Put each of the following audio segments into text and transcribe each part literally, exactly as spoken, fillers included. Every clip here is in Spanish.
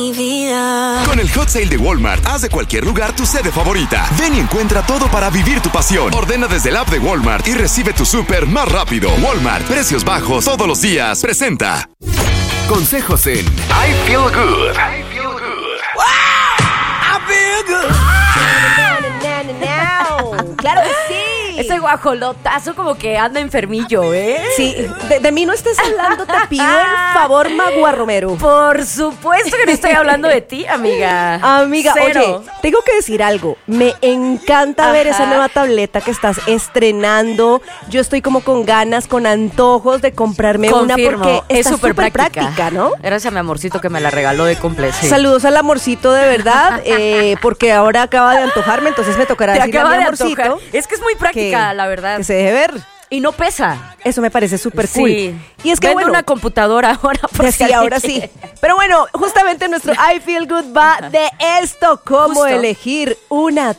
mi vida. Con el Hot Sale de Walmart, haz de cualquier lugar tu sede favorita. Ven y encuentra todo para vivir tu pasión. Ordena desde el app de Walmart y recibe tu súper más rápido. Walmart, precios bajos todos los días. Presenta. Consejos en I Feel Good. I Feel Good. ¡Wow! I feel good. ¡Claro que sí! Ese guajolotazo como que anda enfermillo, ¿eh? Sí, de, de mí no estés hablando, te pido el favor, Magua Romero. Por supuesto que no estoy hablando de ti, amiga. Amiga, Cero. oye, tengo que decir algo. Me encanta Ajá. ver esa nueva tableta que estás estrenando. Yo estoy como con ganas, con antojos de comprarme Confirmo, una porque es está súper súper práctica. práctica, ¿no? Gracias a mi amorcito que me la regaló de cumple. Sí. Saludos al amorcito de verdad, eh, porque ahora acaba de antojarme, entonces me tocará Te decirle a acaba mi de amorcito antojar. Es que es muy práctica, que, la verdad. que se deje ver. Y no pesa. Eso me parece súper cool. Sí. Y es que Vende bueno, una computadora ahora. Por sí, si alguien ahora sí. quiere. Pero bueno, justamente nuestro I Feel Good va de esto, cómo Justo. elegir una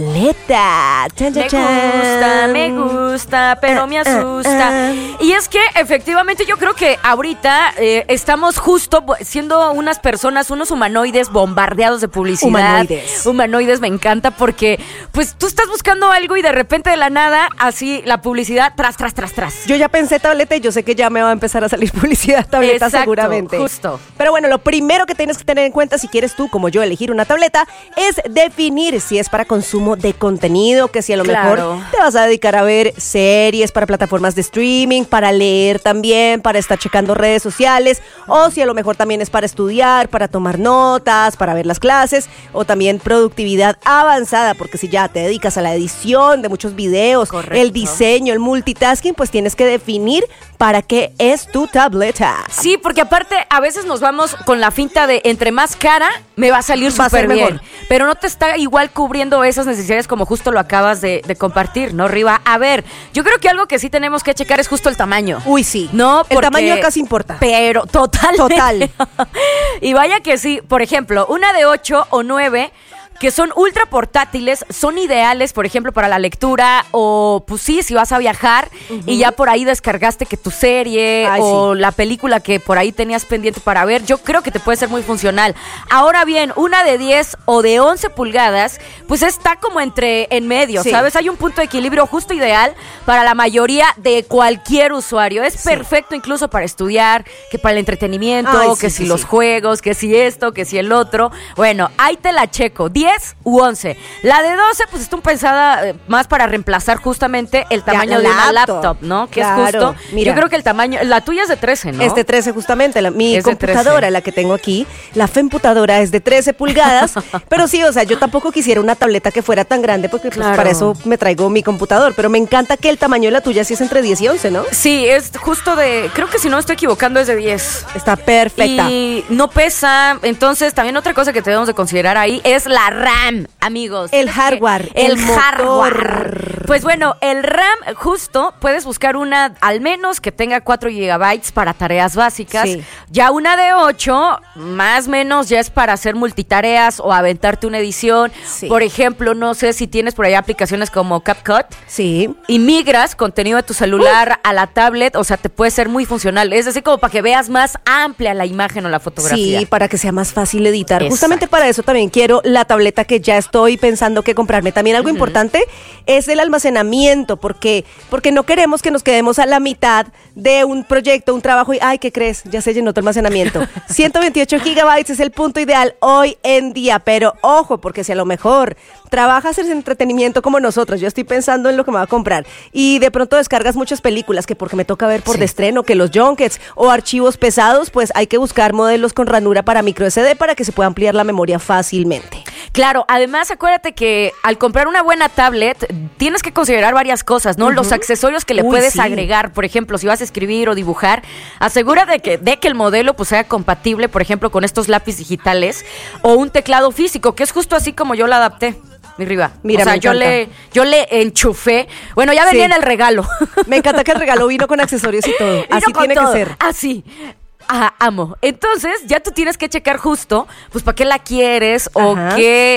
tableta. Chan, chan, Me chan. gusta, me gusta, pero me Ah, ah, asusta. ah. Y es que efectivamente yo creo que ahorita eh, estamos justo bo- siendo unas personas, unos humanoides bombardeados de publicidad. Humanoides. Humanoides me encanta porque pues tú estás buscando algo y de repente de la nada, así la publicidad tras, tras, tras, tras. Yo ya pensé tableta y yo sé que ya me va a empezar a salir publicidad tableta Exacto, seguramente. justo. Pero bueno, lo primero que tienes que tener en cuenta si quieres tú, como yo, elegir una tableta es definir si es para consumo de contenido, que si a lo Claro. mejor te vas a dedicar a ver series para plataformas de streaming, para leer también, para estar checando redes sociales, o si a lo mejor también es para estudiar, para tomar notas, para ver las clases, o también productividad avanzada, porque si ya te dedicas a la edición de muchos videos, Correcto. el diseño, el multitasking, pues tienes que definir para qué es tu tableta. Sí, porque aparte a veces nos vamos con la finta de entre más cara me va a salir Va a ser súper bien, mejor. pero no te está igual cubriendo esas necesidades como justo lo acabas de, de compartir, ¿no, Riva? A ver, yo creo que algo que sí tenemos que checar es justo el tamaño. Uy, sí. No, El porque- tamaño acá sí importa. Pero total. Total. Y vaya que sí, por ejemplo, una de ocho o nueve que son ultra portátiles, son ideales, por ejemplo, para la lectura o, pues sí, si vas a viajar y ya por ahí descargaste que tu serie Ay, o sí. la película que por ahí tenías pendiente para ver, yo creo que te puede ser muy funcional. Ahora bien, una de diez o de once pulgadas, pues está como entre en medio, Sí. ¿sabes? Hay un punto de equilibrio justo ideal para la mayoría de cualquier usuario. Es perfecto incluso para estudiar, que para el entretenimiento, Ay, sí, que si sí, los sí. juegos, que si esto, que si el otro. Bueno, ahí te la checo. diez u once. La de doce, pues está pensada eh, más para reemplazar justamente el tamaño la de una laptop. laptop, ¿no? Que Claro, es justo. mira. Yo creo que el tamaño, la tuya es de trece, ¿no? Es de trece justamente, la- mi Es de computadora, trece. la que tengo aquí, la Femputadora es de trece pulgadas, pero sí, o sea, yo tampoco quisiera una tableta que fuera tan grande porque pues, Claro. para eso me traigo mi computador, pero me encanta que el tamaño de la tuya sí es entre diez y once, ¿no? Sí, es justo de, creo que si no me estoy equivocando es de diez. Está perfecta. Y no pesa. Entonces, también otra cosa que debemos de considerar ahí es la RAM, amigos. El Es que- hardware, El, el motor. hardware. Pues bueno, el RAM, justo, puedes buscar una, al menos que tenga cuatro gigabytes para tareas básicas. Sí. Ya una de ocho, más o menos, ya es para hacer multitareas o aventarte una edición. Sí. Por ejemplo, no sé si tienes por ahí aplicaciones como CapCut. Sí. Y migras contenido de tu celular a la tablet, o sea, te puede ser muy funcional. Es decir, como para que veas más amplia la imagen o la fotografía. Sí, para que sea más fácil editar. Exacto. Justamente para eso también quiero la tableta que ya estoy pensando que comprarme. También algo importante es el almacenamiento, porque, porque no queremos que nos quedemos a la mitad de un proyecto, un trabajo y, ay, ¿qué crees? Ya se llenó tu almacenamiento. ciento veintiocho gigabytes es el punto ideal hoy en día, pero ojo, porque si a lo mejor trabajas en entretenimiento como nosotros, yo estoy pensando en lo que me va a comprar y de pronto descargas muchas películas que porque me toca ver por Sí. de estreno, que los junkets o archivos pesados, pues hay que buscar modelos con ranura para micro S D para que se pueda ampliar la memoria fácilmente. Claro, además acuérdate que al comprar una buena tablet tienes que considerar varias cosas, ¿no? Los accesorios que le Uy, puedes sí. agregar, por ejemplo, si vas a escribir o dibujar, asegúrate de que, de que el modelo pues sea compatible, por ejemplo, con estos lápices digitales o un teclado físico, que es justo así como yo la adapté. Mi Riva. Mira, o sea, me yo encanta. le, yo le enchufé. Bueno, ya venía Sí. en el regalo. Me encanta que el regalo vino con accesorios y todo. Vino Así con tiene todo. que ser. Así. Ajá, amo. Entonces, ya tú tienes que checar justo, pues, para qué la quieres o Ajá. qué